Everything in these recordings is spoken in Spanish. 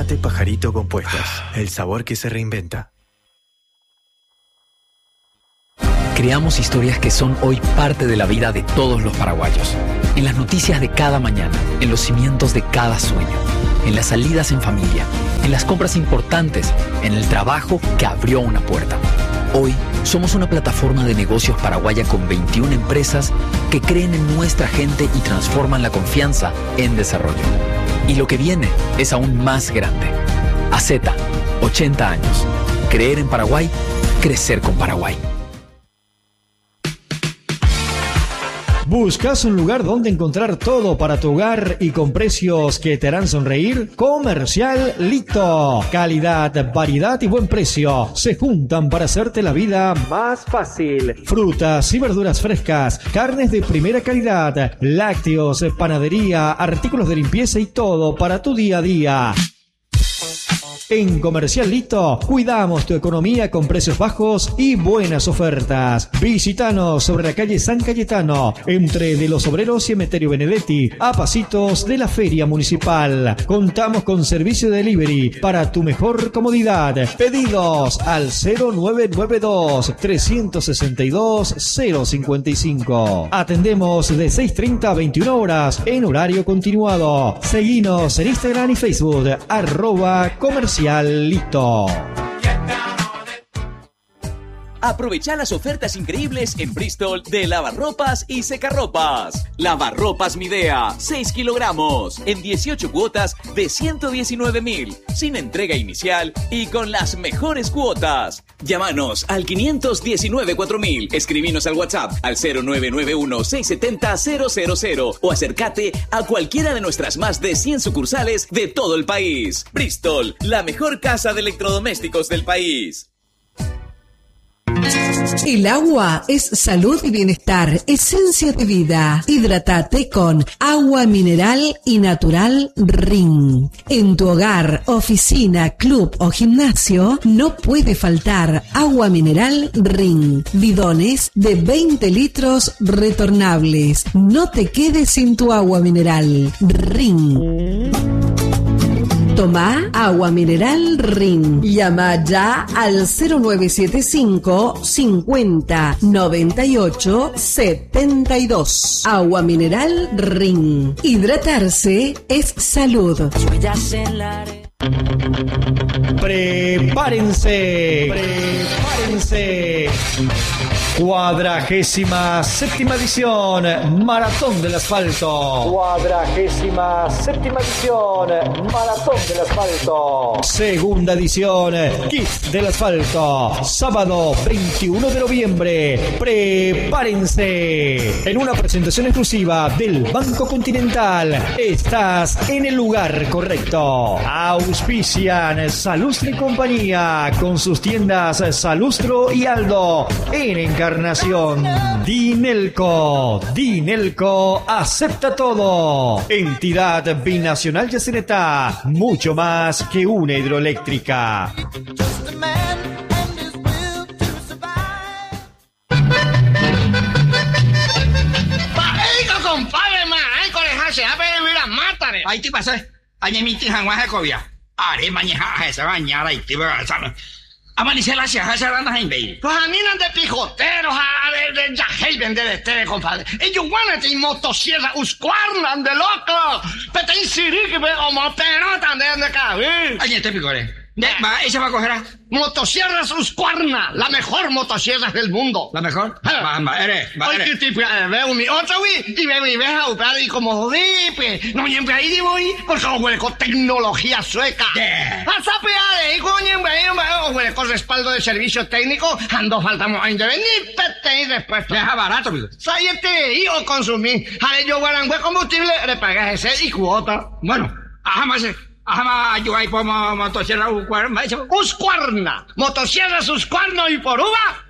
Mate Pajarito Compuestos, el sabor que se reinventa. Creamos historias que son hoy parte de la vida de todos los paraguayos. En las noticias de cada mañana, en los cimientos de cada sueño, en las salidas en familia, en las compras importantes, en el trabajo que abrió una puerta. Hoy somos una plataforma de negocios paraguaya con 21 empresas que creen en nuestra gente y transforman la confianza en desarrollo. Y lo que viene es aún más grande. AZ, 80 años. Creer en Paraguay, crecer con Paraguay. ¿Buscas un lugar donde encontrar todo para tu hogar y con precios que te harán sonreír? Comercial Lito. Calidad, variedad y buen precio se juntan para hacerte la vida más fácil. Frutas y verduras frescas, carnes de primera calidad, lácteos, panadería, artículos de limpieza y todo para tu día a día. En Comercial Lito cuidamos tu economía con precios bajos y buenas ofertas. Visítanos sobre la calle San Cayetano, entre de los Obreros y Emeterio Benedetti, a pasitos de la Feria Municipal. Contamos con servicio de delivery para tu mejor comodidad. Pedidos al 0992-362-055. Atendemos de 6:30 a 21 horas en horario continuado. Seguinos en Instagram y Facebook, @Comercial Lito. Aprovecha las ofertas increíbles en Bristol de lavarropas y secarropas. Lavarropas Midea, 6 kilogramos, en 18 cuotas de 119.000, sin entrega inicial y con las mejores cuotas. Llámanos al 519-4000, escribinos al WhatsApp al 0991-670-000 o acércate a cualquiera de nuestras más de 100 sucursales de todo el país. Bristol, la mejor casa de electrodomésticos del país. El agua es salud y bienestar, esencia de vida. Hidrátate con agua mineral y natural Rin. En tu hogar, oficina, club o gimnasio no puede faltar agua mineral Rin. Bidones de 20 litros retornables. No te quedes sin tu agua mineral Rin. Toma agua mineral Rin. Llama ya al 0975 50 98 72. Agua mineral Rin. Hidratarse es salud. Prepárense. 47ª edición Maratón del Asfalto. 47ª edición Maratón del Asfalto. Segunda edición Kit del Asfalto. Sábado 21 de noviembre. Prepárense. En una presentación exclusiva del Banco Continental. Estás en el lugar correcto. Auspician Salustre y Compañía con sus tiendas Salustro y Aldo en Encarnación. Dinelco acepta todo. Entidad binacional Yacyretá, mucho más que una hidroeléctrica. Compadre, ay, colejarse, a ver, mira, mátale. Ahí te pasé. Añe mi tija, Guajacovia. Are, mañana, esa bañada, y te voy a pasar. Amanecer la ciudad, esa banda en baby. Pues a mí no de pijoteros, de yajel vender este, compadre. Ellos van a motosierra, uscuarnan de loco. Pero te insirí que me como pelota de cabir. Añe, este picore. Va, esa va a coger a motosierras Husqvarna, la mejor motosierra del mundo. ¿La mejor? Va, eres. Ay, qué tipo, veo mi otro, güey, y veo mi veja, y como dipe. No, siempre ahí digo, porque huele con tecnología sueca. A sapear, y huele con respaldo de servicio técnico, ando faltamos a intervenir, pete y después. Deja barato, amigo. Sayete, y o consumir. A ver, yo guarangüe combustible, le pagas ese y cuota. Bueno, jamás. Ajá, yo ahí pongo motosierra Husqvarna. Motosierras Husqvarna y por uva,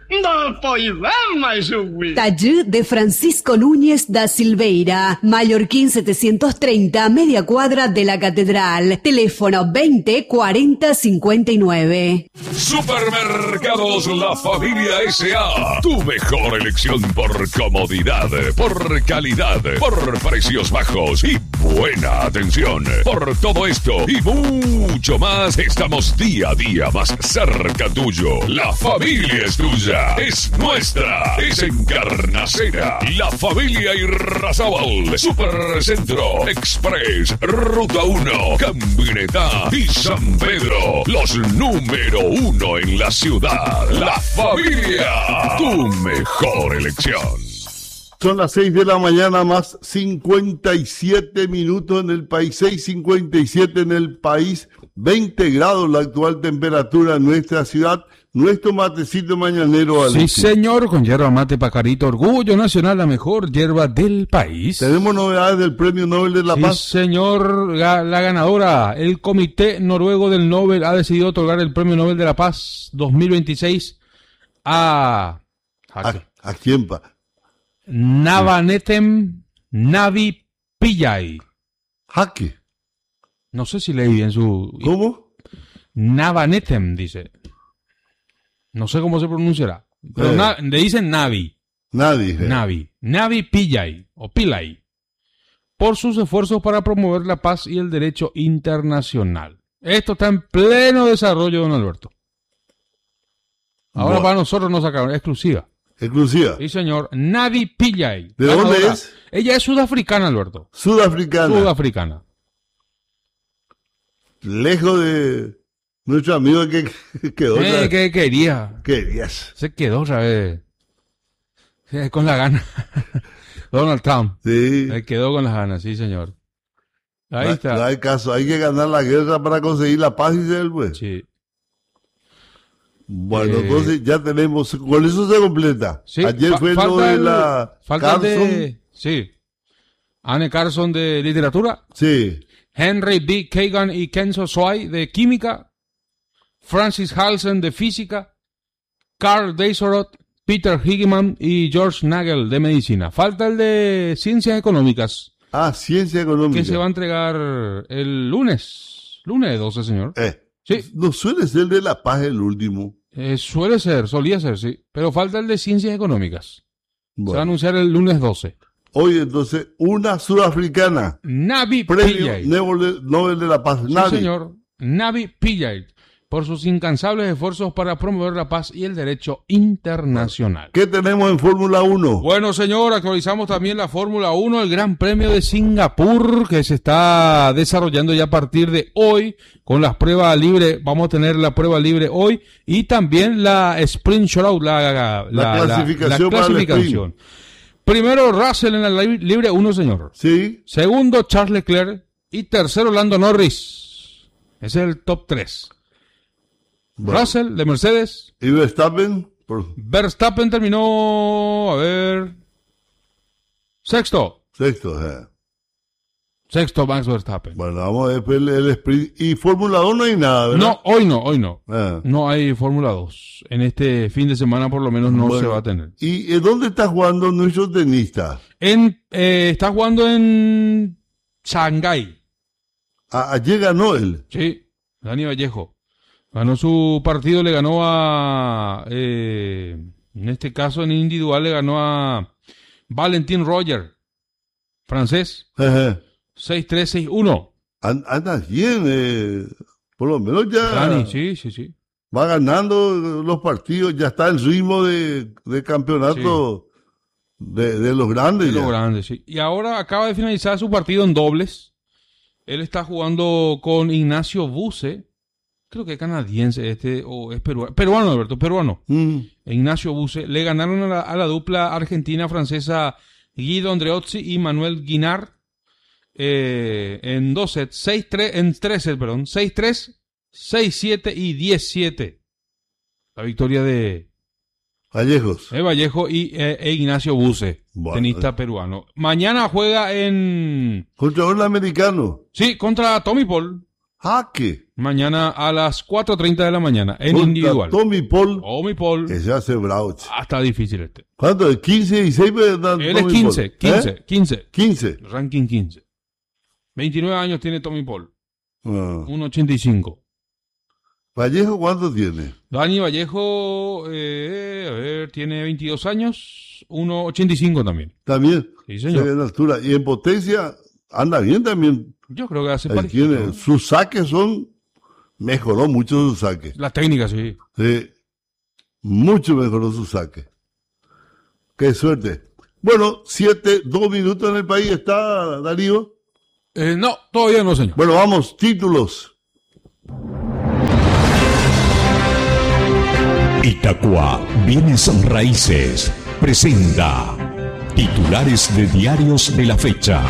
No, pues vamos, güey. Taller de Francisco Núñez da Silveira, Mallorquín 730, media cuadra de la Catedral. Teléfono 20 40 59. Supermercados La Familia S.A. Tu mejor elección por comodidad, por calidad, por precios bajos y buena atención. Por todo esto y mucho más, estamos día a día más cerca tuyo. La familia es tuya, es nuestra, es Encarnacena. La Familia Irrazábal, Supercentro, Express, Ruta 1, Camioneta y San Pedro. Los número 1 en la ciudad. La Familia, tu mejor elección. Son las 6 de la mañana más 57 minutos en el país, 6:57 en el país, 20 grados la actual temperatura en nuestra ciudad. Nuestro matecito mañanero, Alexis. Sí, señor, con yerba mate Pacarito, orgullo nacional, la mejor yerba del país. Tenemos novedades del Premio Nobel de la Paz. Sí, señor, la ganadora, el Comité Noruego del Nobel ha decidido otorgar el Premio Nobel de la Paz 2026 a quién, pa? Navanetem Navi Pillay. Jaque. No sé si leí bien su... ¿Cómo? Navanetem, dice. No sé cómo se pronunciará. Pero le dicen Navi. Navi Pillay o Pillay. Por sus esfuerzos para promover la paz y el derecho internacional. Esto está en pleno desarrollo, don Alberto. Ahora para nosotros nos sacaron exclusiva. ¿Exclusiva? Sí, señor. Navi Pillay. ¿De dónde es? Ella es sudafricana, Alberto. Sudafricana. Lejos de nuestro amigo que quedó. ¿Qué quería? Querías. Se quedó otra vez. Con la gana. Donald Trump. Sí. Se quedó con las ganas, sí, señor. Ahí está. No hay caso. Hay que ganar la guerra para conseguir la paz, dice él, pues. Sí. Bueno, entonces ya tenemos, con eso se completa. Sí, ayer fue lo de la Carson. Sí. Anne Carson de literatura. Sí. Henry B. Kagan y Kenzo Swai de química. Francis Halsen de física. Carl Deisorot, Peter Higgeman y George Nagel de medicina. Falta el de ciencias económicas. Ciencia económica. Que se va a entregar el lunes. Lunes 12, señor. Sí. No suele ser el de La Paz el último. Solía ser, sí. Pero falta el de ciencias económicas. Bueno. Se va a anunciar el lunes 12. Hoy, entonces, una sudafricana. Navi Pillay. Premio Nobel de la Paz. Sí, señor. Navi Pillay. Por sus incansables esfuerzos para promover la paz y el derecho internacional. ¿Qué tenemos en Fórmula 1? Bueno, señor, actualizamos también la Fórmula 1, el Gran Premio de Singapur, que se está desarrollando ya a partir de hoy, con las pruebas libres. Vamos a tener la prueba libre hoy, y también la Sprint Shootout, la clasificación. Para el sprint. Primero, Russell en la libre 1, señor. Sí. Segundo, Charles Leclerc. Y tercero, Lando Norris. Ese es el top 3. Bueno. Russell, de Mercedes. ¿Y Verstappen? Verstappen terminó, sexto. Sexto, Max Verstappen. Bueno, vamos a ver el sprint. ¿Y Fórmula 2 no hay nada, verdad? No, hoy no. No hay Fórmula 2. En este fin de semana por lo menos no se va a tener. ¿Y dónde está jugando nuestro tenista? Está jugando en Shanghái. Ayer ganó él. Sí, Dani Vallejo. Ganó su partido, le ganó en este caso en individual, le ganó a Valentin Roger, francés. 6-3, 6-1. Anda bien, por lo menos ya. Dani, sí. Va ganando los partidos, ya está en ritmo de campeonato de los grandes. De los grandes, sí. Y ahora acaba de finalizar su partido en dobles. Él está jugando con Ignacio Buse. Creo que es canadiense o es peruano. Peruano, Alberto, peruano. Ignacio Buse. Le ganaron a la dupla argentina-francesa Guido Andreozzi y Manuel Guinard en 2 sets. 6-3, en 3 sets, perdón. 6-3, 6-7 y 10-7. La victoria de Vallejo y Ignacio Buse, tenista peruano. Mañana juega contra un americano. Sí, contra Tommy Paul. Jaque. Mañana a las 4:30 de la mañana, en Contra individual. Tommy Paul. Tommy Paul. Ese hace bravo. Está difícil este. ¿Cuánto? ¿15, 16? Él es 15, 15, 15. 15. Ranking 15. 29 años tiene Tommy Paul. Ah. 1.85. ¿Vallejo cuánto tiene? Dani Vallejo, a ver, tiene 22 años, 1.85 también. También. Sí, señor. En altura. Y en potencia anda bien también. Yo creo que hace Ahí parecido. tiene. Sus saques mejoró mucho sus saques. Las técnicas, sí. Sí. Mucho mejoró sus saques. Qué suerte. Bueno, 2 minutos en el país. ¿Está Darío? No, todavía no, señor. Bueno, vamos, títulos. Itacua Bienes Raíces presenta titulares de diarios de la fecha.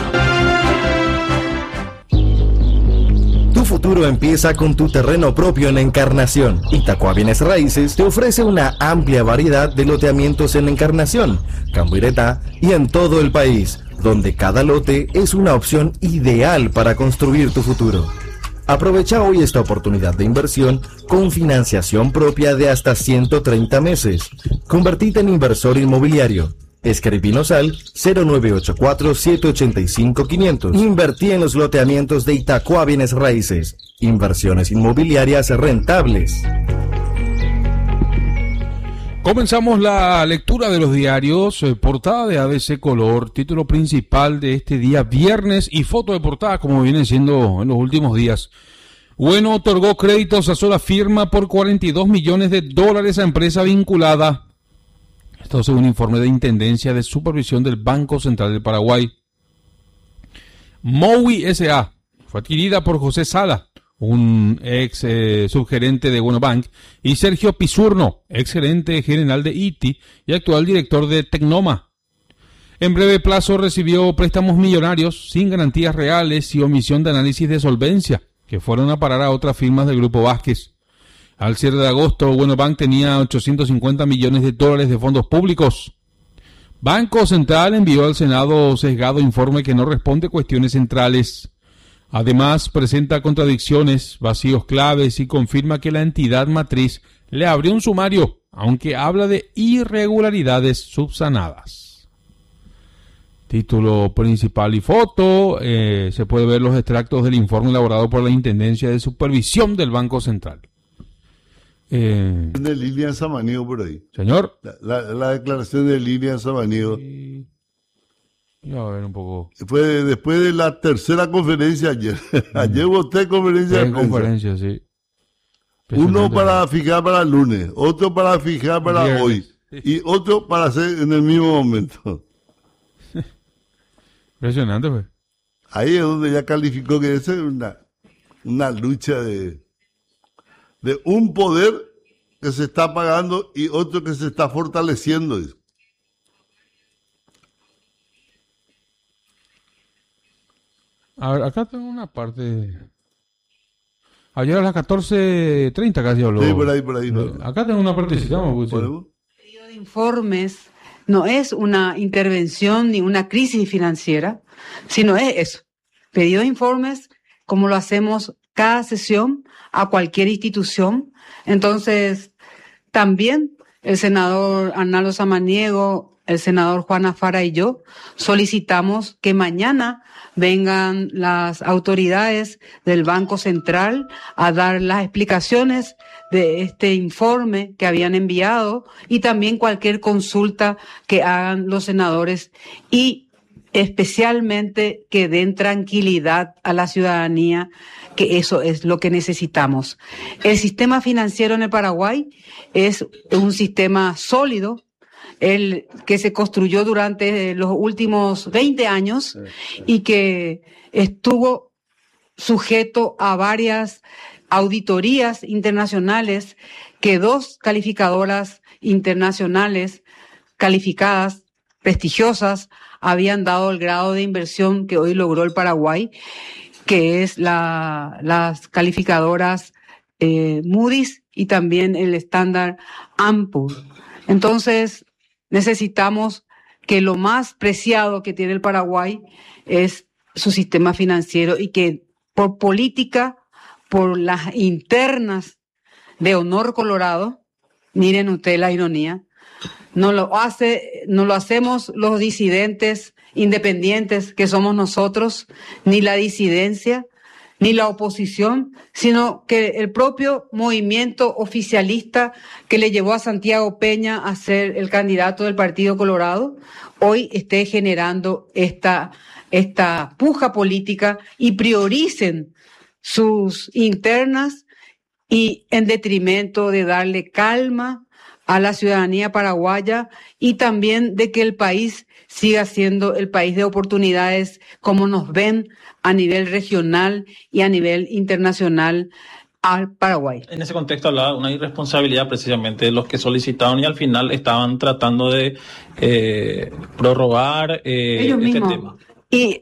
Tu futuro empieza con tu terreno propio en Encarnación. Itacua Bienes Raíces te ofrece una amplia variedad de loteamientos en Encarnación, Cambuireta y en todo el país, donde cada lote es una opción ideal para construir tu futuro. Aprovecha hoy esta oportunidad de inversión con financiación propia de hasta 130 meses. Convertite en inversor inmobiliario. Escribinos al 0984-785-500. Invertí en los loteamientos de Itacua Bienes Raíces. Inversiones inmobiliarias rentables. Comenzamos la lectura de los diarios, portada de ABC Color, título principal de este día viernes y foto de portada como viene siendo en los últimos días. Bueno otorgó créditos a sola firma por $42 millones a empresa vinculada. Esto según informe de Intendencia de Supervisión del Banco Central del Paraguay. Mowi S.A. fue adquirida por José Sala, un ex subgerente de Buenobank, y Sergio Pisurno, ex gerente general de ITI y actual director de Tecnoma. En breve plazo recibió préstamos millonarios sin garantías reales y omisión de análisis de solvencia, que fueron a parar a otras firmas del Grupo Vázquez. Al cierre de agosto, Buenobank tenía $850 millones de fondos públicos. Banco Central envió al Senado sesgado informe que no responde cuestiones centrales. Además, presenta contradicciones, vacíos claves y confirma que la entidad matriz le abrió un sumario, aunque habla de irregularidades subsanadas. Título principal y foto. Se puede ver los extractos del informe elaborado por la Intendencia de Supervisión del Banco Central. De Lilian Samaniego por ahí. Señor. La declaración de Lilian Samaniego. Ya a ver un poco. Fue después de la tercera conferencia ayer. Ayer hubo 3 conferencias de prensa. Conferencias, sí. Uno para fijar para el lunes, otro para fijar para viernes, hoy sí. Y otro para hacer en el mismo momento. Impresionante, pues. Ahí es donde ya calificó que esa es una lucha de un poder que se está apagando y otro que se está fortaleciendo. A ver, acá tengo una parte. Ayer a las 14:30 casi habló. Sí, por ahí. No. Acá tengo una partecita. El pedido de informes no es una intervención ni una crisis financiera, sino es eso. Pedido de informes como lo hacemos cada sesión a cualquier institución. Entonces, también el senador Arnaldo Samaniego, el senador Juan Afara y yo solicitamos que mañana vengan las autoridades del Banco Central a dar las explicaciones de este informe que habían enviado y también cualquier consulta que hagan los senadores y especialmente que den tranquilidad a la ciudadanía, que eso es lo que necesitamos. El sistema financiero en el Paraguay es un sistema sólido, el que se construyó durante los últimos 20 años y que estuvo sujeto a varias auditorías internacionales que 2 calificadoras internacionales calificadas, prestigiosas, habían dado el grado de inversión que hoy logró el Paraguay, que es las calificadoras Moody's y también el Standard & Poor's. Entonces, necesitamos que lo más preciado que tiene el Paraguay es su sistema financiero y que por política por las internas de Honor Colorado. Miren ustedes la ironía. No lo hacemos los disidentes independientes que somos nosotros, ni la disidencia, ni la oposición, sino que el propio movimiento oficialista que le llevó a Santiago Peña a ser el candidato del Partido Colorado, hoy esté generando esta puja política y prioricen sus internas y en detrimento de darle calma a la ciudadanía paraguaya y también de que el país siga siendo el país de oportunidades como nos ven a nivel regional y a nivel internacional al Paraguay. En ese contexto hablaba de una irresponsabilidad precisamente de los que solicitaron y al final estaban tratando de prorrogar ellos este mismos. tema. Y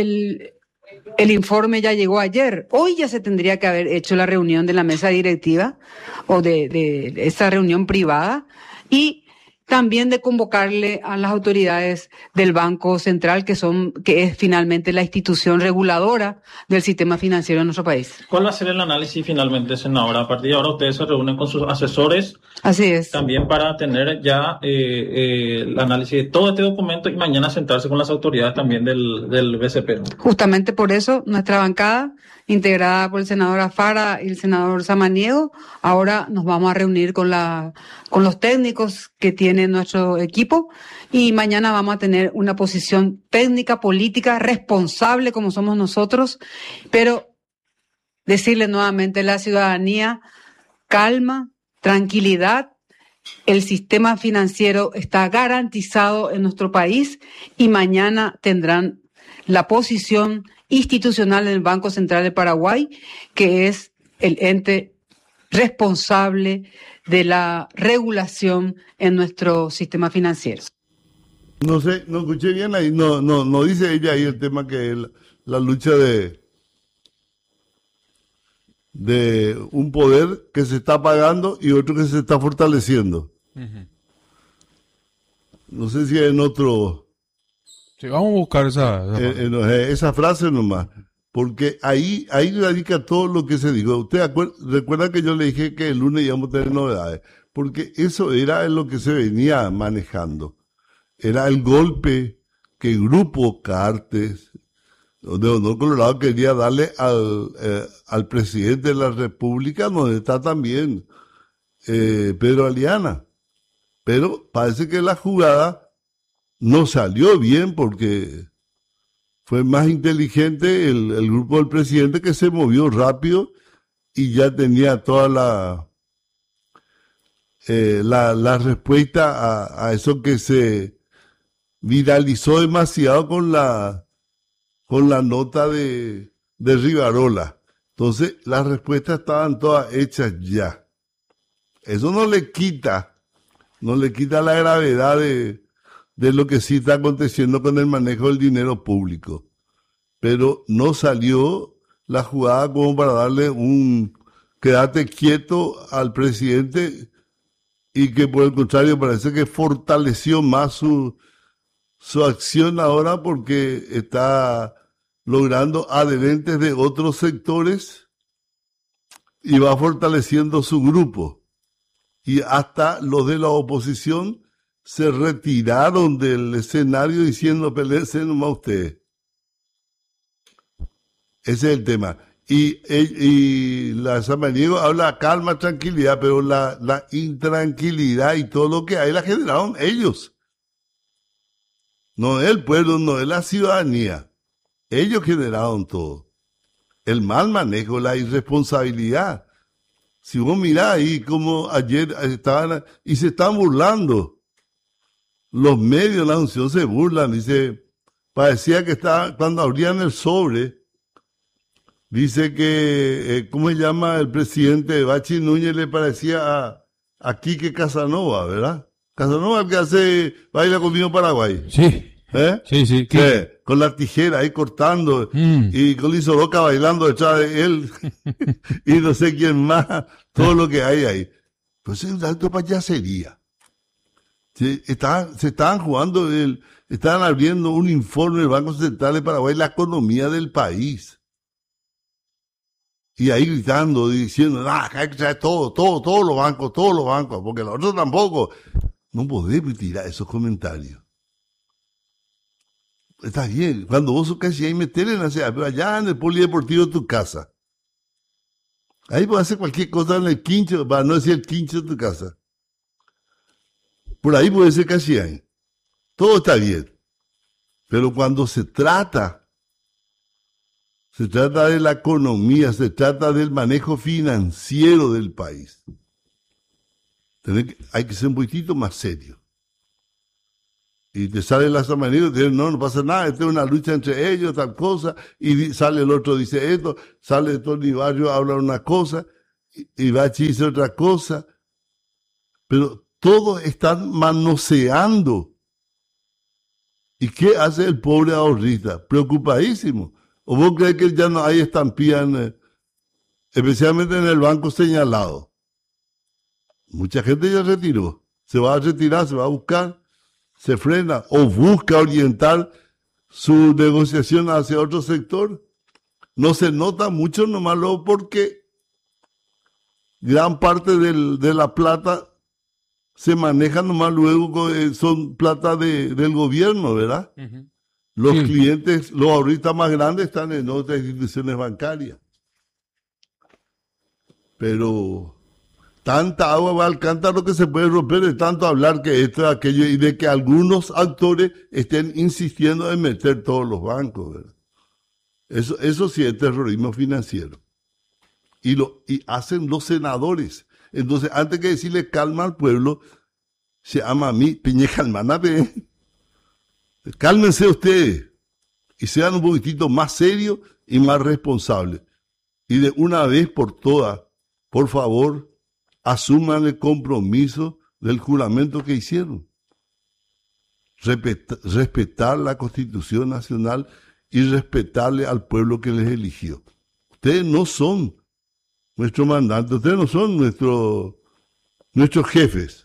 el informe ya llegó ayer. Hoy ya se tendría que haber hecho la reunión de la mesa directiva o de esa reunión privada y también de convocarle a las autoridades del Banco Central, que es finalmente la institución reguladora del sistema financiero en nuestro país. ¿Cuál va a ser el análisis finalmente, senadora? A partir de ahora ustedes se reúnen con sus asesores. Así es. También para tener ya el análisis de todo este documento y mañana sentarse con las autoridades también del BCP, ¿no? Justamente por eso nuestra bancada, integrada por el senador Afara y el senador Samaniego, ahora nos vamos a reunir con los técnicos que tiene nuestro equipo y mañana vamos a tener una posición técnica, política, responsable como somos nosotros, pero decirle nuevamente a la ciudadanía, calma, tranquilidad, el sistema financiero está garantizado en nuestro país y mañana tendrán la posición institucional del Banco Central de Paraguay, que es el ente responsable de la regulación en nuestro sistema financiero. No sé, no escuché bien ahí, no dice ella ahí el tema que es la lucha de un poder que se está apagando y otro que se está fortaleciendo. Uh-huh. No sé si en otro... Sí, vamos a buscar esa frase nomás, porque ahí radica todo lo que se dijo. Usted recuerda que yo le dije que el lunes íbamos a tener novedades, porque eso era lo que se venía manejando. Era el golpe que el grupo Cartes de Honor Colorado quería darle al presidente de la República, donde está también Pedro Aliana. Pero parece que la jugada no salió bien porque fue más inteligente el grupo del presidente, que se movió rápido y ya tenía toda la respuesta a eso que se viralizó demasiado con la nota de Rivarola. Entonces las respuestas estaban todas hechas ya. Eso no le quita la gravedad de lo que sí está aconteciendo con el manejo del dinero público. Pero no salió la jugada como para darle un quédate quieto al presidente y que por el contrario parece que fortaleció más su acción ahora porque está logrando adherentes de otros sectores y va fortaleciendo su grupo. Y hasta los de la oposición se retiraron del escenario diciendo, peleense nomás ustedes. Ese es el tema. Y la Samaniego habla calma, tranquilidad, pero la intranquilidad y todo lo que hay la generaron ellos. No es el pueblo, no es la ciudadanía. Ellos generaron todo. El mal manejo, la irresponsabilidad. Si vos mirás ahí como ayer se están burlando. Los medios de la Unción se burlan, dice, parecía que cuando abrían el sobre, dice que, ¿cómo se llama? El presidente Bachi Núñez le parecía a Quique Casanova, ¿verdad? Casanova, el que baila conmigo Paraguay. Sí. Sí. Con la tijera ahí cortando, y con Lizoroca bailando detrás de él, y no sé quién más, todo lo que hay ahí. Pues es un acto payasería. Se estaban jugando, estaban abriendo un informe del Banco Central de Paraguay, la economía del país. Y ahí gritando, diciendo, hay que traer todos los bancos, porque los otros tampoco. No podemos tirar esos comentarios. Está bien, cuando vos sos casi ahí meterle en la ciudad, pero allá en el polideportivo de tu casa. Ahí puedes hacer cualquier cosa en el quincho, para no decir el quincho de tu casa. Por ahí puede ser casi ahí. Todo está bien. Pero cuando se trata de la economía, se trata del manejo financiero del país. Hay que ser un poquitito más serio. Y te sale la manera y te dice, no pasa nada, esta es una lucha entre ellos, tal cosa, y sale el otro, dice esto, sale Tony Barrio, habla una cosa, y Bachi dice otra cosa, pero todos están manoseando. ¿Y qué hace el pobre ahorrista? Preocupadísimo. ¿O vos crees que ya no hay estampilla, especialmente en el banco señalado? Mucha gente ya retiró. Se va a retirar, se va a buscar, se frena o busca orientar su negociación hacia otro sector. No se nota mucho nomás luego porque gran parte de la plata se maneja nomás luego, son plata del gobierno, ¿verdad? Uh-huh. Los clientes, los ahorristas más grandes están en otras instituciones bancarias. Pero tanta agua va al cántaro que se puede romper de tanto hablar que esto y aquello y de que algunos actores estén insistiendo en meter todos los bancos, ¿verdad? Eso sí es terrorismo financiero. Y hacen los senadores. Entonces, antes que decirle calma al pueblo, se llama a mí, piñe calmanape. Cálmense ustedes y sean un poquitito más serios y más responsables. Y de una vez por todas, por favor, asuman el compromiso del juramento que hicieron. Respetar la Constitución Nacional y respetarle al pueblo que les eligió. Ustedes no son nuestros mandantes, ustedes no son nuestros jefes.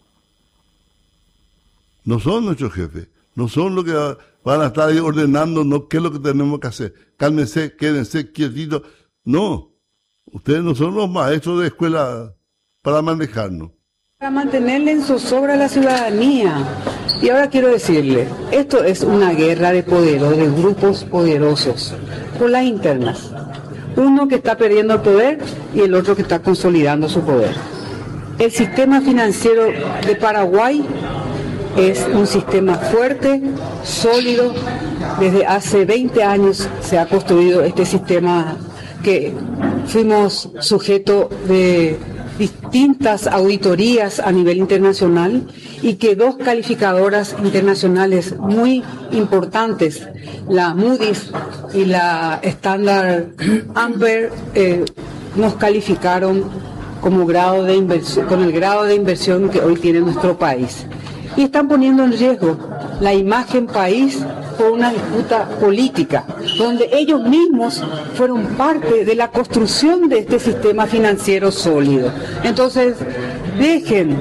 No son nuestros jefes. No son los que van a estar ahí ordenándonos qué es lo que tenemos que hacer. Cálmense, quédense quietitos. No, ustedes no son los maestros de escuela para manejarnos. Para mantenerle en zozobra a la ciudadanía. Y ahora quiero decirle, esto es una guerra de grupos poderosos, por las internas. Uno que está perdiendo el poder y el otro que está consolidando su poder. El sistema financiero de Paraguay es un sistema fuerte, sólido. Desde hace 20 años se ha construido este sistema que fuimos sujeto de distintas auditorías a nivel internacional y que dos calificadoras internacionales muy importantes, la Moody's y la Standard & nos calificaron como grado de inversión, con el grado de inversión que hoy tiene nuestro país. Y están poniendo en riesgo la imagen país por una disputa política, donde ellos mismos fueron parte de la construcción de este sistema financiero sólido. Entonces, dejen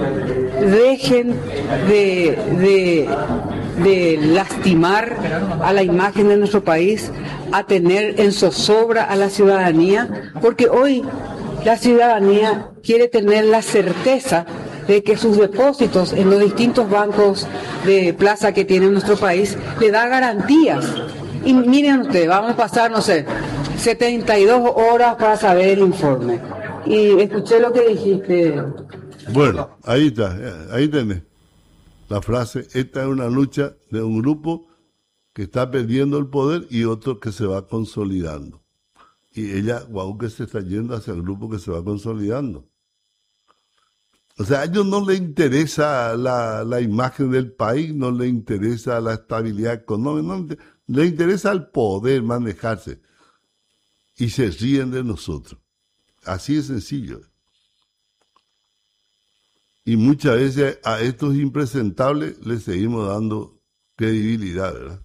de lastimar a la imagen de nuestro país, a tener en zozobra a la ciudadanía, porque hoy la ciudadanía quiere tener la certeza de que sus depósitos en los distintos bancos de plaza que tiene nuestro país le da garantías. Y miren ustedes, vamos a pasar, 72 horas para saber el informe. Y escuché lo que dijiste. Bueno, ahí está, ahí tenés la frase, esta es una lucha de un grupo que está perdiendo el poder y otro que se va consolidando. Y ella, que se está yendo hacia el grupo que se va consolidando. O sea, a ellos no les interesa la imagen del país, no les interesa la estabilidad económica, no les interesa el poder manejarse. Y se ríen de nosotros. Así de sencillo. Y muchas veces a estos impresentables les seguimos dando credibilidad, ¿verdad?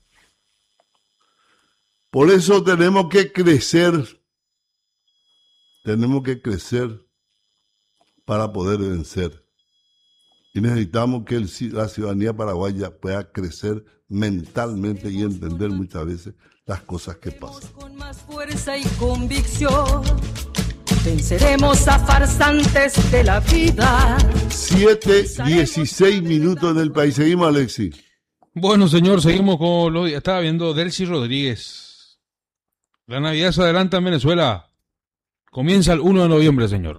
Por eso tenemos que crecer. Tenemos que crecer para poder vencer. Y necesitamos que la ciudadanía paraguaya pueda crecer mentalmente y entender muchas veces las cosas que pasan. Con más fuerza y convicción. Venceremos a farsantes de la vida. 7:16 minutos en el país. Seguimos, Alexis. Bueno, señor, seguimos con lo... Estaba viendo Delcy Rodríguez. La Navidad se adelanta en Venezuela. Comienza el 1 de noviembre, señor.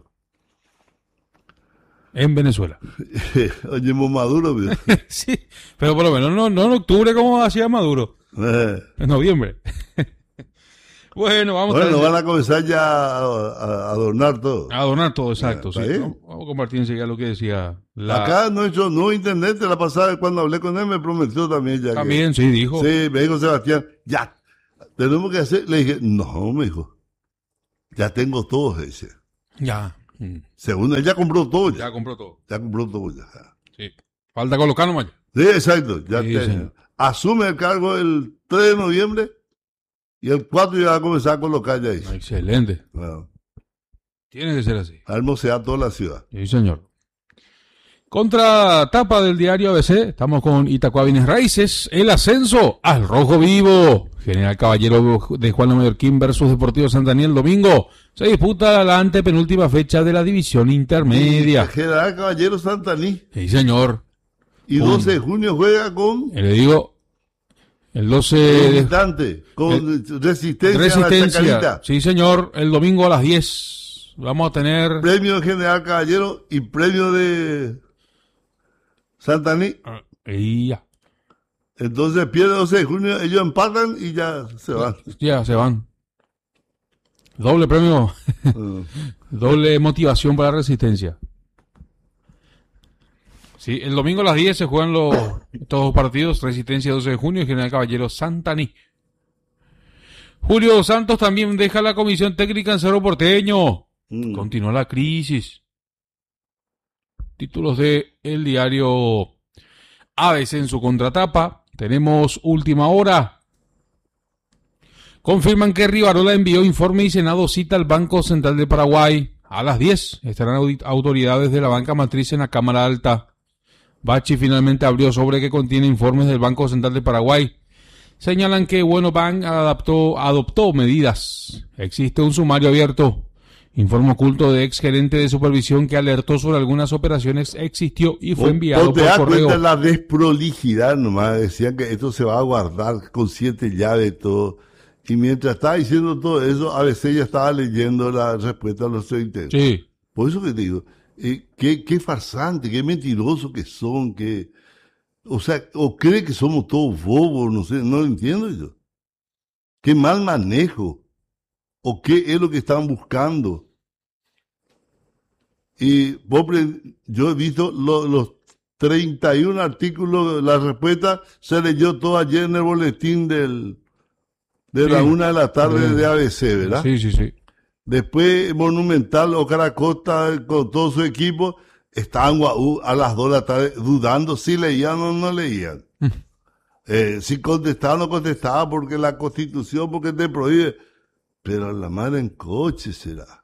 En Venezuela. Oye, Maduro. Sí, pero por lo menos no en octubre como hacía Maduro. En noviembre. Bueno, vamos van a comenzar ya a adornar todo. A adornar todo, exacto. Sí. Vamos a compartir enseguida lo que decía. Acá no he hecho nuevo internet. La pasada, cuando hablé con él, me prometió también. Ya también, sí, dijo. Sí, me dijo Sebastián, ya, tenemos que hacer. Le dije, no, me dijo, ya tengo todo ese. Ya. Según él, ya compró todo. Ya compró todo. Ya compró todo. Ya. Sí. Falta colocar nomás. Sí, exacto. Ya sí, asume el cargo el 3 de noviembre. Y el 4 ya va a comenzar a colocar ya ahí. Excelente. Bueno. Tiene que ser así. A hermosear toda la ciudad. Sí, señor. Contratapa del diario ABC. Estamos con Itacua Bienes Raíces. El ascenso al rojo vivo. General Caballero de Juan Mallorquín versus Deportivo Santaní el domingo. Se disputa la antepenúltima fecha de la división intermedia. General Caballero Santaní. Sí, señor. Y 12 de junio juega con... Le digo... El 12 de... con Resistencia. Sí, señor. El domingo a las 10. Vamos a tener... Premio de General Caballero y premio de Santaní. Ya. Entonces pierde 12 de junio, ellos empatan y ya se van. Ya, se van. Doble premio. Doble motivación para la Resistencia. Sí, el domingo a las 10 se juegan estos dos partidos, Resistencia 12 de junio y General Caballero Santaní. Julio Santos también deja la comisión técnica en Cerro Porteño. Continúa la crisis. Títulos de el diario ABC en su contratapa. Tenemos última hora. Confirman que Rivarola envió informe y Senado cita al Banco Central de Paraguay. A las 10 estarán autoridades de la banca matriz en la Cámara Alta. Bachi finalmente abrió sobre que contiene informes del Banco Central de Paraguay. Señalan que Bank adoptó medidas. Existe un sumario abierto. Informe oculto de ex gerente de supervisión que alertó sobre algunas operaciones existió y fue enviado por correo. Cuenta la desprolijidad nomás. Decían que esto se va a guardar con 7 llaves y todo. Y mientras estaba diciendo todo eso, a veces ya estaba leyendo la respuesta a los intentos. Sí. Por eso que te digo, qué farsante, qué mentiroso que son, o cree que somos todos bobos, no sé, no lo entiendo yo. Qué mal manejo, o qué es lo que están buscando. Y yo he visto los 31 artículos, la respuesta se leyó todo ayer en el boletín de la 1 de la tarde de ABC, ¿verdad? Sí. Después Monumental o Caracosta con todo su equipo estaban a las 2 de la tarde dudando si leían o no leían. Si contestaban o no contestaban porque la Constitución, porque te prohíbe. Pero la madre en coche será.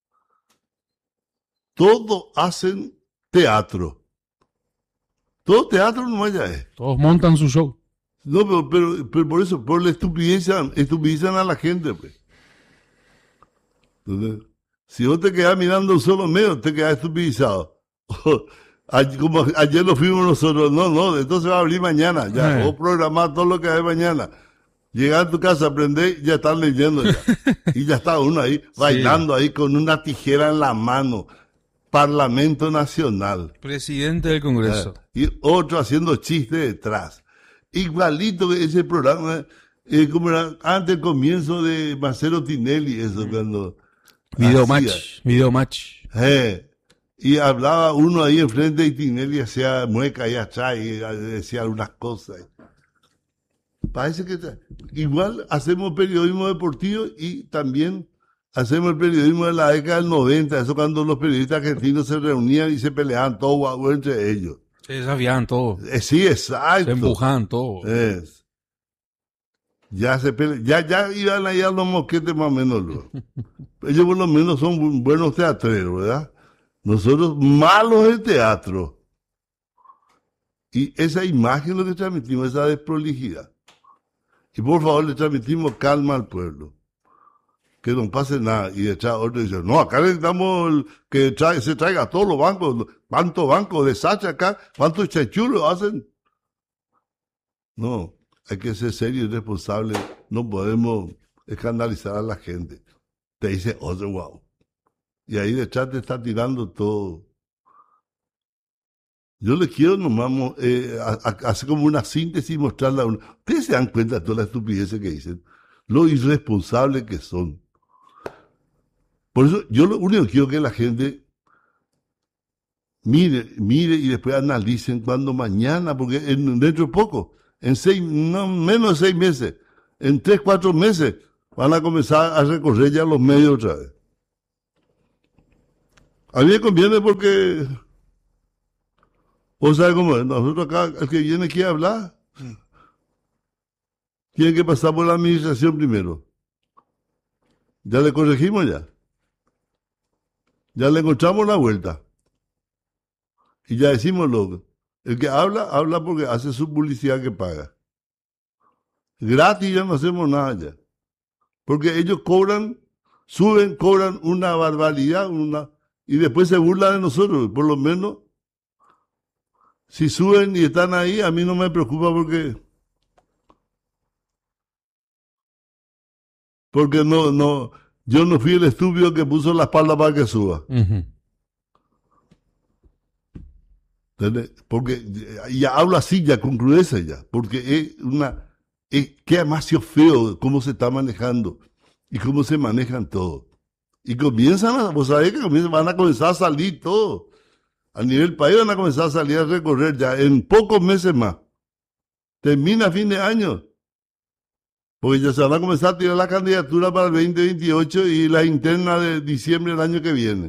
Todos hacen teatro. Todo teatro no ya es. Todos montan su show. No, pero por eso, por la estupidizan a la gente, pues. Entonces, si vos te quedás mirando un solo medio, te quedás estupidizado. Como ayer lo fuimos nosotros, no, entonces va a abrir mañana, ya, vos programar todo lo que hay mañana. Llegar a tu casa, aprender, ya están leyendo ya. Y ya está uno ahí, bailando ahí con una tijera en la mano. Parlamento Nacional. Presidente del Congreso. Y otro haciendo chistes detrás. Igualito que ese programa, como era antes del comienzo de Marcelo Tinelli, eso cuando... Video match. Y hablaba uno ahí enfrente de Tinelli, hacía mueca ahí atrás y decía algunas cosas. Parece que igual hacemos periodismo deportivo y también hacemos el periodismo de la década del 90, eso cuando los periodistas argentinos se reunían y se peleaban todos entre ellos. Se desafían todos. Sí, exacto. Se empujaban todos. Ya iban allá los mosquetes más o menos. Ellos por lo menos son buenos teatreros, ¿verdad? Nosotros malos en teatro. Y esa imagen lo que transmitimos, esa desprolijidad. Y por favor le transmitimos calma al pueblo. que no pase nada. Y detrás otro dice, no, acá necesitamos que se traiga a todos los bancos. ¿Cuántos bancos de Sacha acá? ¿Cuántos chachulos hacen? No, hay que ser serio y responsable. No podemos escandalizar a la gente. Te dice otro, wow. Y ahí detrás te está tirando todo. Yo les quiero nomás hacer como una síntesis y mostrarla. Ustedes se dan cuenta de todas las estupideces que dicen, lo irresponsables que son. Por eso yo lo único que quiero que la gente mire y después analicen cuando mañana, porque dentro de poco, menos de 6 meses, en 3, 4 meses, van a comenzar a recorrer ya los medios otra vez. A mí me conviene porque... ¿Vos sabés cómo es? Nosotros acá, el que viene aquí a hablar, tiene que pasar por la administración primero. Ya le corregimos ya. Ya le encontramos la vuelta. Y ya decimos el que habla porque hace su publicidad que paga. Gratis ya no hacemos nada ya. Porque ellos cobran una barbaridad, y después se burlan de nosotros. Por lo menos, si suben y están ahí, a mí no me preocupa porque no, yo no fui el estúpido que puso la espalda para que suba. Uh-huh. Porque ya hablo así, ya con crudeza ya, porque queda demasiado feo cómo se está manejando y cómo se manejan todo. Y vos sabés que van a comenzar a salir todo. A nivel país van a comenzar a salir a recorrer ya en pocos meses más. Termina a fin de año. Porque ya se van a comenzar a tirar la candidatura para el 2028 y la interna de diciembre del año que viene.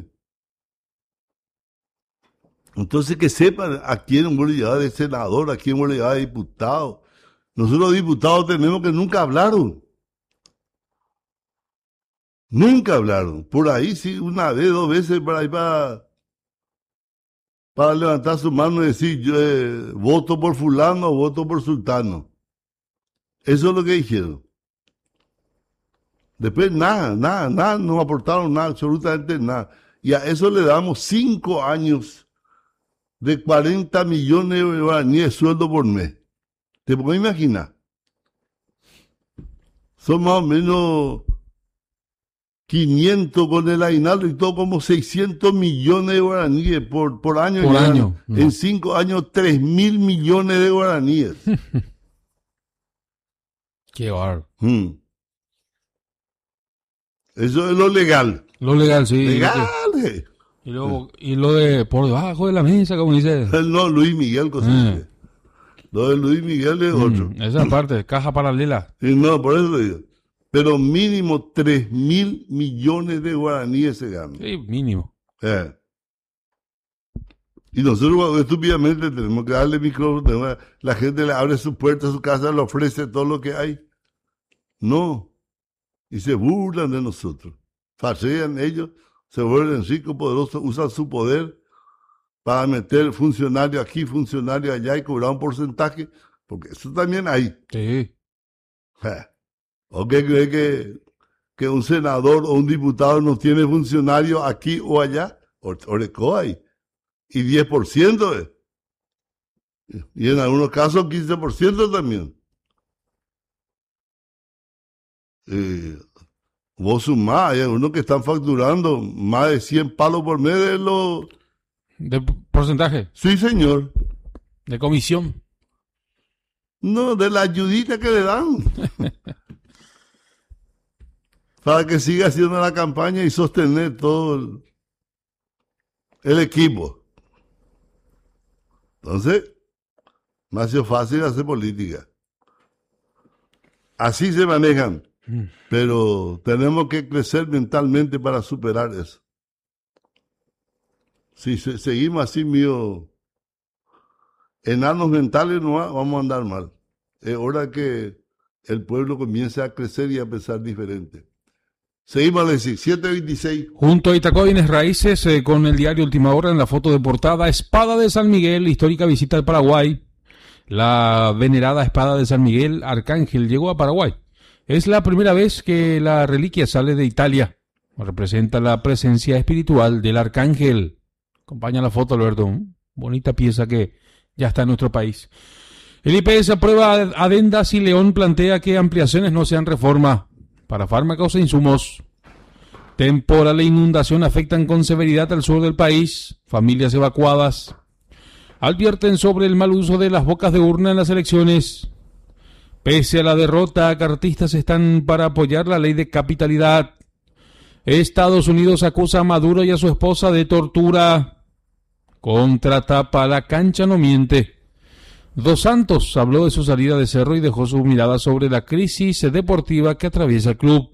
Entonces que sepan a quién voy a llevar de senador, a quién voy a llevar de diputado. Nosotros los diputados tenemos que nunca hablaron. Nunca hablaron. Por ahí sí, una vez, 2 veces, por ahí para levantar su mano y decir, yo voto por fulano o voto por sultano. Eso es lo que dijeron. Después nada, no aportaron nada, absolutamente nada. Y a eso le damos 5 años de 40 millones de guaraníes de sueldo por mes. ¿Te puedo imaginar? Son más o menos 500 con el aguinaldo y todo, como 600 millones de guaraníes por año. Por año. No. En 5 años, 3.000 millones de guaraníes. Qué bárbaro. Eso es lo legal. Lo legal, sí. Legal. Y lo de por debajo de la mesa, como dice. No, Luis Miguel, lo de Luis Miguel es otro. Esa parte, caja paralela. Sí, no, por eso lo digo. Pero mínimo 3.000 millones de guaraníes se ganan. Sí, mínimo. Y nosotros estúpidamente tenemos que darle micrófono. La gente le abre su puerta a su casa, le ofrece todo lo que hay. No. Y se burlan de nosotros. Farsean ellos, se vuelven ricos, poderosos, usan su poder para meter funcionario aquí, funcionario allá y cobrar un porcentaje, porque eso también hay. Sí. ¿O qué cree que un senador o un diputado no tiene funcionario aquí o allá? Oreco hay. Y 10%. Y en algunos casos 15% también. Vos sumás, hay algunos que están facturando más de 100 palos por mes ¿De porcentaje? Sí, señor. ¿De comisión? No, de la ayudita que le dan. Para que siga haciendo la campaña y sostener todo el equipo. Entonces, me ha sido fácil hacer política. Así se manejan. Pero tenemos que crecer mentalmente para superar eso. Si seguimos así, enanos mentales, no vamos a andar mal. Es hora que el pueblo comience a crecer y a pensar diferente. Seguimos a decir, 7:26. Junto a Itacua Bienes Raíces, con el diario Última Hora en la foto de portada, Espada de San Miguel, histórica visita al Paraguay. La venerada Espada de San Miguel Arcángel llegó a Paraguay. Es la primera vez que la reliquia sale de Italia. Representa la presencia espiritual del arcángel. Acompaña la foto, Alberto. Bonita pieza que ya está en nuestro país. El IPS aprueba adendas y León plantea que ampliaciones no sean reforma. Para fármacos e insumos. Temporal e inundación afectan con severidad al sur del país. Familias evacuadas. Advierten sobre el mal uso de las bocas de urna en las elecciones. Pese a la derrota, cartistas están para apoyar la ley de capitalidad. Estados Unidos acusa a Maduro y a su esposa de tortura. Contratapa, la cancha no miente. Dos Santos habló de su salida de Cerro y dejó su mirada sobre la crisis deportiva que atraviesa el club.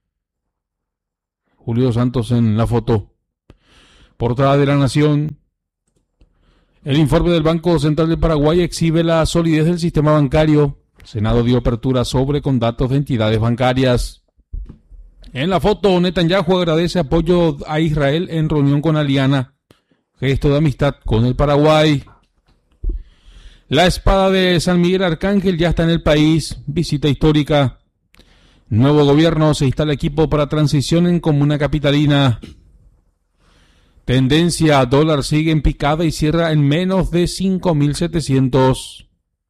Julio Dos Santos en la foto. Portada de La Nación. El informe del Banco Central de Paraguay exhibe la solidez del sistema bancario. Senado dio apertura sobre con datos de entidades bancarias. En la foto, Netanyahu agradece apoyo a Israel en reunión con Aliana. Gesto de amistad con el Paraguay. La espada de San Miguel Arcángel ya está en el país. Visita histórica. Nuevo gobierno, se instala equipo para transición en comuna capitalina. Tendencia, dólar sigue en picada y cierra en menos de 5.700.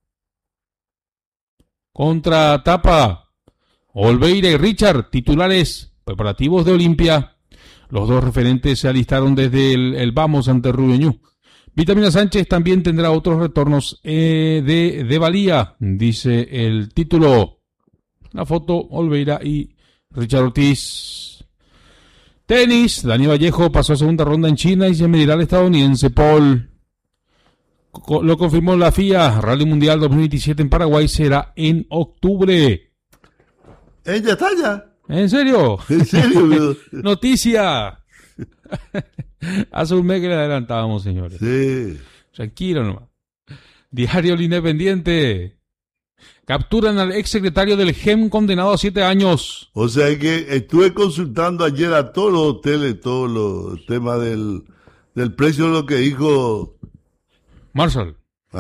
Contratapa, Olveira y Richard, titulares, preparativos de Olimpia. Los dos referentes se alistaron desde el Vamos ante Rubeñú. Vitamina Sánchez también tendrá otros retornos de valía, dice el título. La foto, Olveira y Richard Ortiz. Tenis, Dani Vallejo pasó a segunda ronda en China y se medirá al estadounidense Paul. Lo confirmó la FIA. Rally Mundial 2027 en Paraguay será en octubre. ¿Ella está ya? ¿En serio? ¿En serio? Noticia. Hace un mes que le adelantábamos, señores. Sí. Tranquilo nomás. Diario El Independiente. Capturan al exsecretario del GEM condenado a 7 años. O sea que estuve consultando ayer a todos los hoteles, todos los temas del precio de lo que dijo Marshall.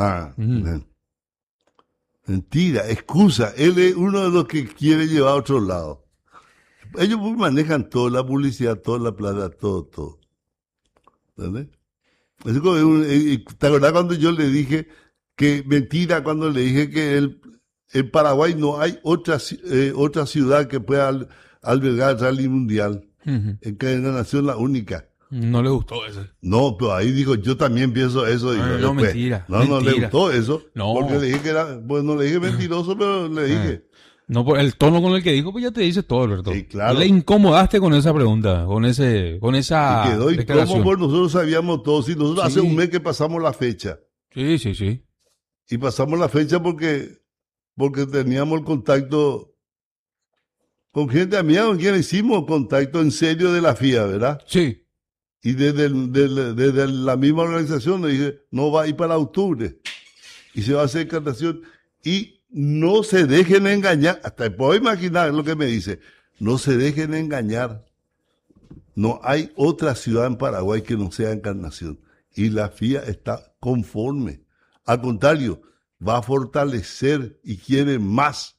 Mentira, excusa. Él es uno de los que quiere llevar a otro lado. Ellos manejan toda la publicidad, toda la plata, todo. ¿Entendés? ¿Te acuerdas cuando yo le dije que mentira cuando le dije que en Paraguay no hay otra ciudad que pueda albergar el Rally Mundial? En Cadena Nación la única. No le gustó eso. No, pero ahí dijo, yo también pienso eso. No, mentira. No le gustó eso. No. Porque le dije que era, pues no le dije mentiroso, pero le dije. No, por el tono con el que dijo, pues ya te dice todo, Alberto. Sí, claro. Le incomodaste con esa pregunta, con esa y quedó declaración. incómodo, nosotros sabíamos todo. Sí, nosotros hace un mes que pasamos la fecha. Sí. Y pasamos la fecha porque teníamos el contacto con gente amiga con quien hicimos contacto en serio de la FIA, ¿verdad? Sí. Y desde la misma organización le dije, no va a ir para octubre. Y se va a hacer encarnación. Y no se dejen engañar. Hasta puedo imaginar lo que me dice. No se dejen engañar. No hay otra ciudad en Paraguay que no sea Encarnación. Y la FIA está conforme. Al contrario, va a fortalecer y quiere más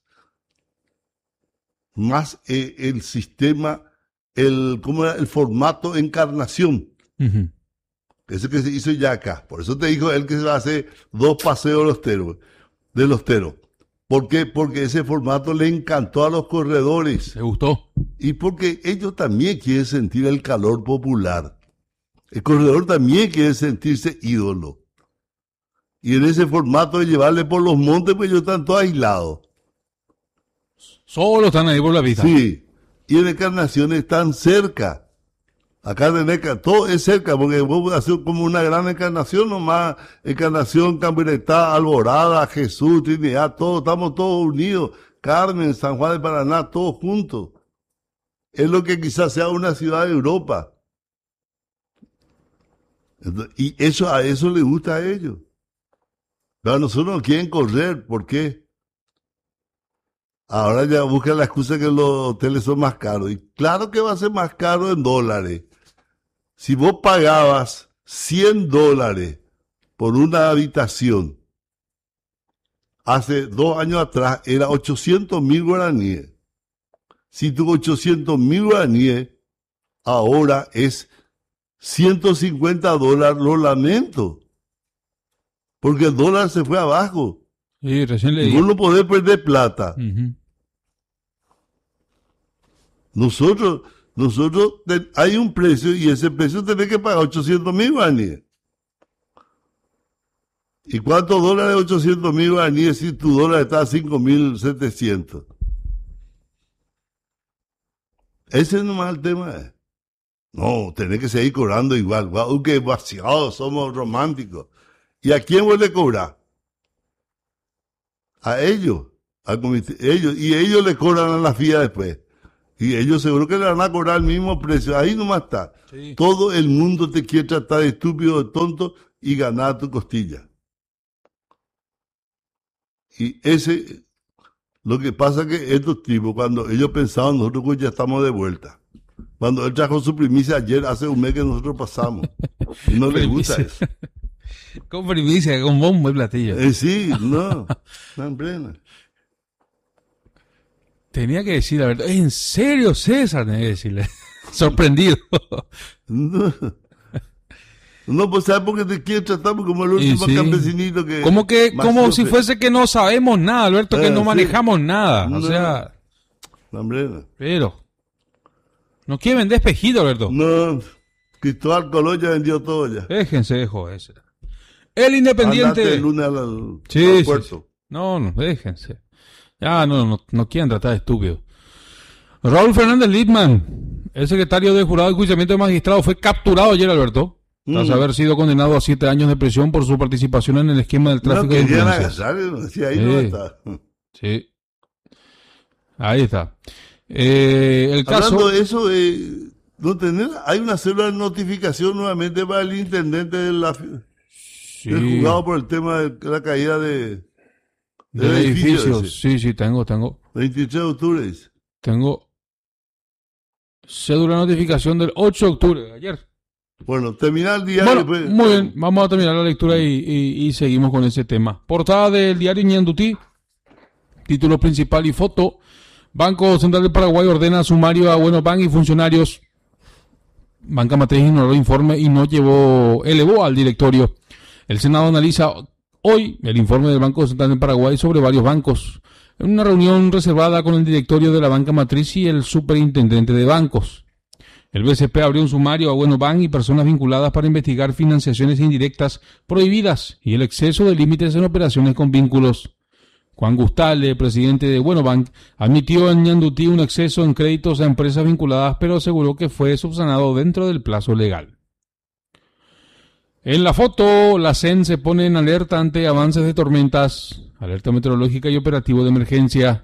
el sistema, el formato Encarnación. Ese que se hizo ya acá. Por eso te dijo él que se va a hacer 2 paseos de los teros. ¿Por qué? Porque ese formato le encantó a los corredores. ¿Le gustó? Y porque ellos también quieren sentir el calor popular. El corredor también quiere sentirse ídolo. Y en ese formato de llevarle por los montes, pues ellos están todos aislados. Solo están ahí por la pista. Sí. Y en Encarnación están cerca. Acá de Neca, todo es cerca, porque vos haces como una gran encarnación nomás. Encarnación, Cambiretá, Alborada, Jesús, Trinidad, estamos todos unidos. Carmen, San Juan de Paraná, todos juntos. Es lo que quizás sea una ciudad de Europa. Y a eso les gusta a ellos. Pero a nosotros no quieren correr, ¿por qué? Ahora ya buscan la excusa que los hoteles son más caros. Y claro que va a ser más caro en dólares. Si vos pagabas $100 por una habitación, hace 2 años atrás era 800.000 guaraníes. Si tuvo 800.000 guaraníes, ahora es $150, lo lamento. Porque el dólar se fue abajo. Sí, recién leí. Y vos no podés perder plata. Nosotros, hay un precio y ese precio tenés que pagar 800.000 guaraníes. ¿Y cuántos dólares 800.000 guaraníes si tu dólar está a 5.700? Ese no es el tema. No, tenés que seguir cobrando igual. Wow, qué vaciados, somos románticos. ¿Y a quién vos le cobrar? A ellos, al comité, y ellos le cobran a la FIA después. Y ellos seguro que le van a cobrar el mismo precio. Ahí nomás está. Sí. Todo el mundo te quiere tratar de estúpido, de tonto y ganar tu costilla. Y lo que pasa es que estos tipos, cuando ellos pensaban, nosotros pues ya estamos de vuelta. Cuando él trajo su primicia ayer, hace un mes que nosotros pasamos. Y no les gusta eso. Con primicia, con bombo y platillo. Sí, no. En plena. Tenía que decir la verdad. ¿En serio, César? Tenía que decirle. Sorprendido. No, pues ¿sabes por qué te quiere tratar? Como el último campesinito que... Como si fuese que no sabemos nada, Alberto, que no manejamos nada. No, o sea... Pero... No quiere vender espejito, Alberto. No, Cristóbal Colón ya vendió todo ya. Déjense de joder. El Independiente... Andate el lunes al puerto. Sí. No, déjense. Ya, no quieren tratar de estúpido. Raúl Fernández Littman, el secretario de Jurado de Enjuiciamiento de Magistrados, fue capturado ayer, Alberto, tras haber sido condenado a 7 años de prisión por su participación en el esquema del tráfico de influencias. No está. Sí. Ahí está. El caso... Hablando de eso, hay una célula de notificación nuevamente para el intendente del juzgado por el tema de la caída de edificios. Sí, tengo. 23 de octubre dice. Tengo cédula de notificación del 8 de octubre, de ayer. Bueno, terminar el diario. Bueno, después. Muy bien, vamos a terminar la lectura y seguimos con ese tema. Portada del diario Ñandutí, título principal y foto. Banco Central del Paraguay ordena sumario a Bueno Bank y funcionarios. Banca Matriz ignoró el informe y no elevó al directorio. El Senado analiza hoy el informe del Banco Central del Paraguay sobre varios bancos, en una reunión reservada con el directorio de la Banca Matriz y el superintendente de bancos. El BCP abrió un sumario a Bueno Bank y personas vinculadas para investigar financiaciones indirectas prohibidas y el exceso de límites en operaciones con vínculos. Juan Gustale, presidente de Bueno Bank, admitió en Ñandutí un exceso en créditos a empresas vinculadas, pero aseguró que fue subsanado dentro del plazo legal. En la foto, la CEN se pone en alerta ante avances de tormentas, alerta meteorológica y operativo de emergencia.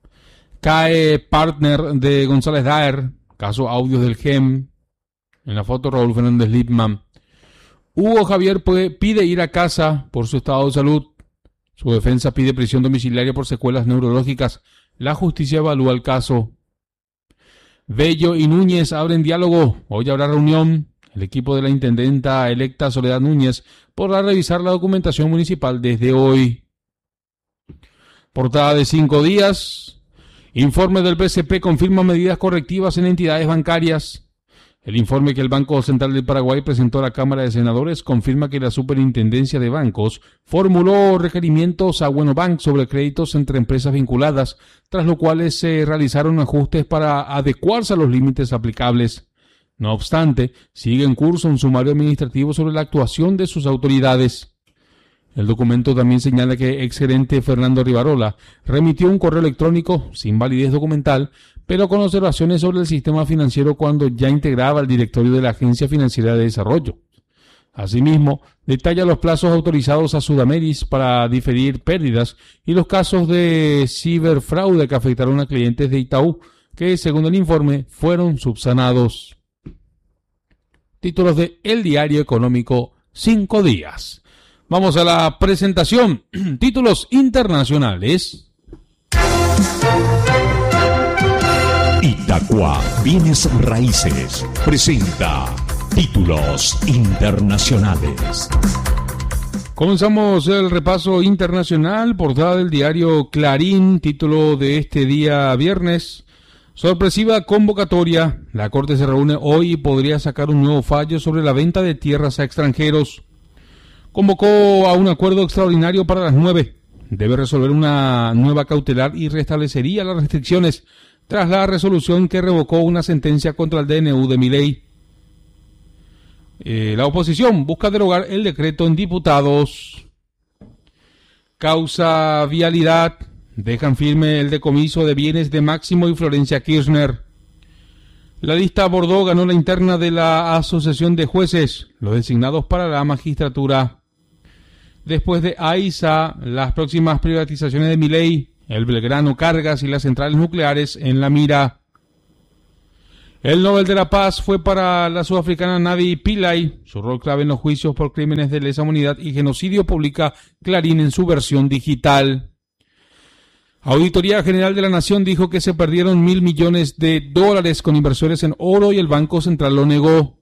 Cae partner de González Daer, caso audios del GEM. En la foto, Raúl Fernández Littman. Hugo Javier pide ir a casa por su estado de salud. Su defensa pide prisión domiciliaria por secuelas neurológicas. La justicia evalúa el caso. Bello y Núñez abren diálogo. Hoy habrá reunión. El equipo de la intendenta electa Soledad Núñez podrá revisar la documentación municipal desde hoy. Portada de 5 días. Informe del BCP confirma medidas correctivas en entidades bancarias. El informe que el Banco Central del Paraguay presentó a la Cámara de Senadores confirma que la Superintendencia de Bancos formuló requerimientos a Bueno Bank sobre créditos entre empresas vinculadas, tras lo cual se realizaron ajustes para adecuarse a los límites aplicables. No obstante, sigue en curso un sumario administrativo sobre la actuación de sus autoridades. El documento también señala que exgerente Fernando Rivarola remitió un correo electrónico sin validez documental, pero con observaciones sobre el sistema financiero cuando ya integraba el directorio de la Agencia Financiera de Desarrollo. Asimismo, detalla los plazos autorizados a Sudameris para diferir pérdidas y los casos de ciberfraude que afectaron a clientes de Itaú, que según el informe fueron subsanados. Títulos de El Diario Económico, 5 días. Vamos a la presentación. Títulos internacionales. Itacua Bienes Raíces presenta Títulos Internacionales. Comenzamos el repaso internacional. Portada del diario Clarín. Título de este día viernes. Sorpresiva convocatoria. La Corte se reúne hoy y podría sacar un nuevo fallo sobre la venta de tierras a extranjeros. Convocó a un acuerdo extraordinario para las 9. Debe resolver una nueva cautelar y restablecería las restricciones tras la resolución que revocó una sentencia contra el DNU de Milei. La oposición busca derogar el decreto en diputados. Causa vialidad. Dejan firme el decomiso de bienes de Máximo y Florencia Kirchner. La lista Bordó ganó la interna de la Asociación de Jueces, los designados para la magistratura. Después de AISA, las próximas privatizaciones de Milei, el Belgrano Cargas y las centrales nucleares en la mira. El Nobel de la Paz fue para la sudafricana Navi Pillay. Su rol clave en los juicios por crímenes de lesa humanidad y genocidio publica Clarín en su versión digital. Auditoría General de la Nación dijo que se perdieron $1.000 millones con inversores en oro y el Banco Central lo negó.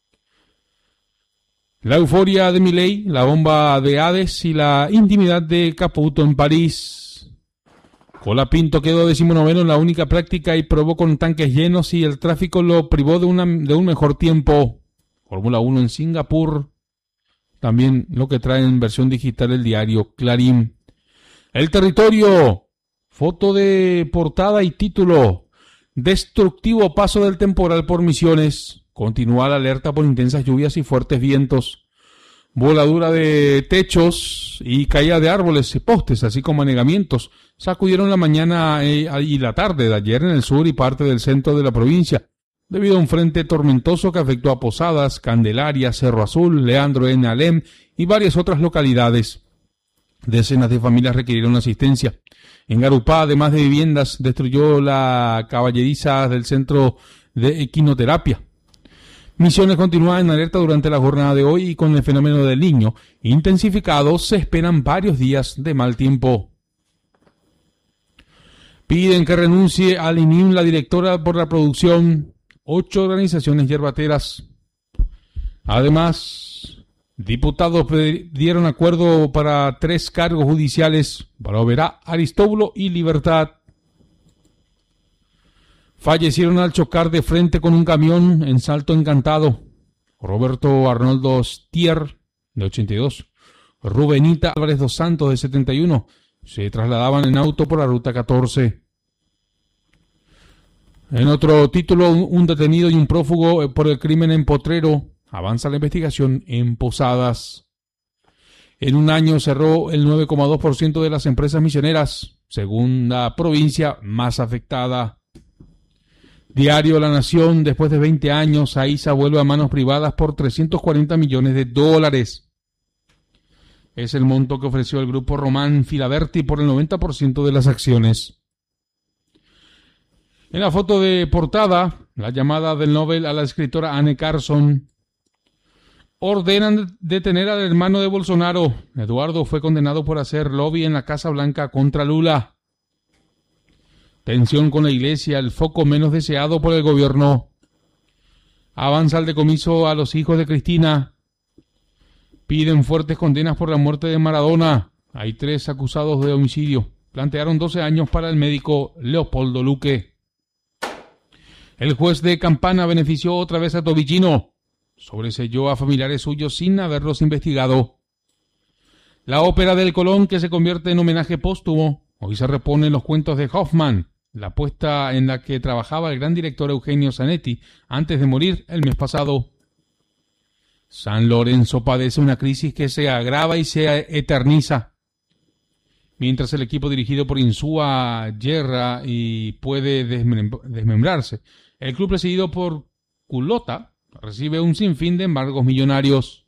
La euforia de Milei, la bomba de Hades y la intimidad de Caputo en París. Colapinto quedó 19º en la única práctica y probó con tanques llenos y el tráfico lo privó de un mejor tiempo. Fórmula 1 en Singapur. También lo que trae en versión digital el diario Clarín. El Territorio. Foto de portada y título. Destructivo paso del temporal por Misiones. Continúa la alerta por intensas lluvias y fuertes vientos. Voladura de techos y caída de árboles y postes, así como anegamientos, sacudieron la mañana y la tarde de ayer en el sur y parte del centro de la provincia, debido a un frente tormentoso que afectó a Posadas, Candelaria, Cerro Azul, Leandro N. Alem y varias otras localidades. Decenas de familias requirieron asistencia. En Garupá, además de viviendas, destruyó la caballeriza del centro de equinoterapia. Misiones continúa en alerta durante la jornada de hoy y con el fenómeno del Niño intensificado se esperan varios días de mal tiempo. Piden que renuncie al INIM la directora por la producción. 8 organizaciones yerbateras. Además, diputados dieron acuerdo para 3 cargos judiciales para Oberá, Aristóbulo y Libertad. Fallecieron al chocar de frente con un camión en Salto Encantado. Roberto Arnoldo Stier, de 82. Rubenita Álvarez dos Santos, de 71. Se trasladaban en auto por la ruta 14. En otro título, un detenido y un prófugo por el crimen en Potrero. Avanza la investigación en Posadas. En un año cerró el 9,2% de las empresas misioneras, segunda provincia más afectada. Diario La Nación, después de 20 años, AISA vuelve a manos privadas por $340 millones. Es el monto que ofreció el grupo Román Filaberti por el 90% de las acciones. En la foto de portada, la llamada del Nobel a la escritora Anne Carson. Ordenan detener al hermano de Bolsonaro. Eduardo fue condenado por hacer lobby en la Casa Blanca contra Lula. Tensión con la iglesia, el foco menos deseado por el gobierno. Avanza el decomiso a los hijos de Cristina. Piden fuertes condenas por la muerte de Maradona. Hay 3 acusados de homicidio. Plantearon 12 años para el médico Leopoldo Luque. El juez de Campana benefició otra vez a Tobillino. Sobreseyó a familiares suyos sin haberlos investigado. La ópera del Colón, que se convierte en homenaje póstumo. Hoy se reponen los cuentos de Hoffman, la puesta en la que trabajaba el gran director Eugenio Zanetti antes de morir el mes pasado. San Lorenzo padece una crisis que se agrava y se eterniza. Mientras el equipo dirigido por Insúa yerra y puede desmembrarse, el club presidido por Culota recibe un sinfín de embargos millonarios.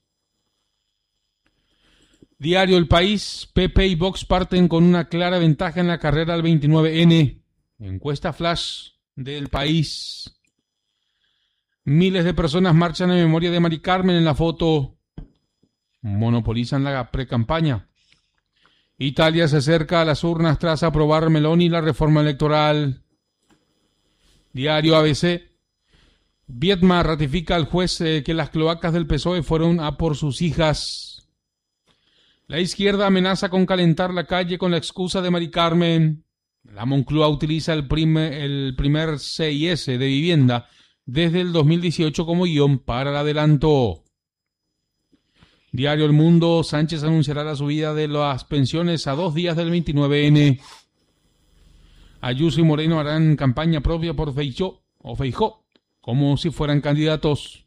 Diario El País, PP y Vox parten con una clara ventaja en la carrera al 29N. Encuesta flash del País. Miles de personas marchan en memoria de Mari Carmen en la foto. Monopolizan la precampaña. Italia se acerca a las urnas tras aprobar Meloni la reforma electoral. Diario ABC. Viedma ratifica al juez que las cloacas del PSOE fueron a por sus hijas. La izquierda amenaza con calentar la calle con la excusa de Mari Carmen. La Moncloa utiliza el primer CIS de vivienda desde el 2018 como guión para el adelanto. Diario El Mundo, Sánchez anunciará la subida de las pensiones a 2 días del 29N. Ayuso y Moreno harán campaña propia por Feijóo, como si fueran candidatos.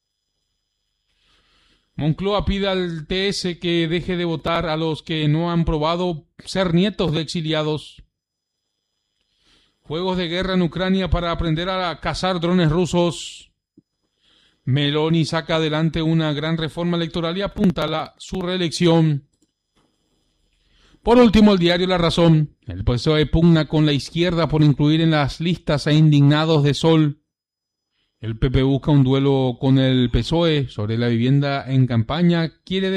Moncloa pide al TS que deje de votar a los que no han probado ser nietos de exiliados. Juegos de guerra en Ucrania para aprender a cazar drones rusos. Meloni saca adelante una gran reforma electoral y apunta su reelección. Por último, el diario La Razón. El PSOE pugna con la izquierda por incluir en las listas a indignados de Sol. El PP busca un duelo con el PSOE sobre la vivienda en campaña. Quiere